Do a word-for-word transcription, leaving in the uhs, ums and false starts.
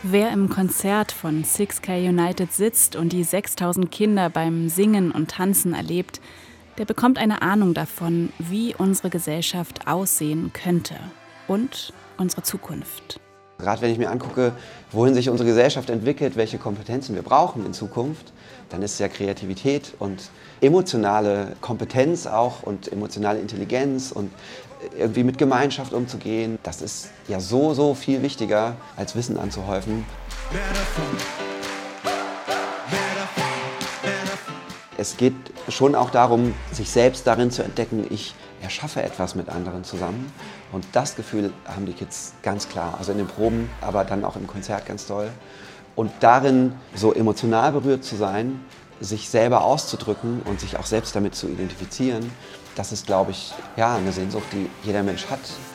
Wer im Konzert von six K United sitzt und die sechstausend Kinder beim Singen und Tanzen erlebt, der bekommt eine Ahnung davon, wie unsere Gesellschaft aussehen könnte und unsere Zukunft. Gerade wenn ich mir angucke, wohin sich unsere Gesellschaft entwickelt, welche Kompetenzen wir brauchen in Zukunft, dann ist ja Kreativität und emotionale Kompetenz auch und emotionale Intelligenz und irgendwie mit Gemeinschaft umzugehen, das ist ja so, so viel wichtiger, als Wissen anzuhäufen. Es geht schon auch darum, sich selbst darin zu entdecken, ich erschaffe etwas mit anderen zusammen. Und das Gefühl haben die Kids ganz klar, also in den Proben, aber dann auch im Konzert ganz doll. Und darin so emotional berührt zu sein, sich selber auszudrücken und sich auch selbst damit zu identifizieren, das ist, glaube ich, ja, eine Sehnsucht, die jeder Mensch hat.